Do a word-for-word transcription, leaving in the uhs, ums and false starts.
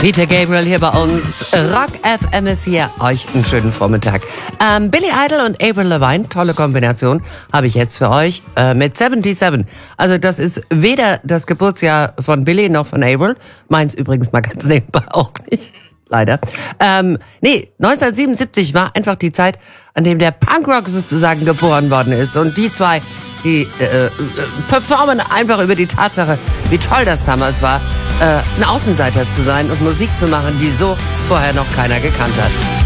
Peter Gabriel hier bei uns. Rock F M ist hier. Euch einen schönen Vormittag. Ähm, Billy Idol und Avril Lavigne, tolle Kombination, habe ich jetzt für euch äh, mit siebenundsiebzig. Also das ist weder das Geburtsjahr von Billy noch von Avril. Meins übrigens mal ganz nebenbei auch nicht. Leider. Ähm, nee, neunzehnhundertsiebenundsiebzig war einfach die Zeit, an dem der Punkrock sozusagen geboren worden ist. Und die zwei, die äh, äh, performen einfach über die Tatsache, wie toll das damals war, äh, ein Außenseiter zu sein und Musik zu machen, die so vorher noch keiner gekannt hat.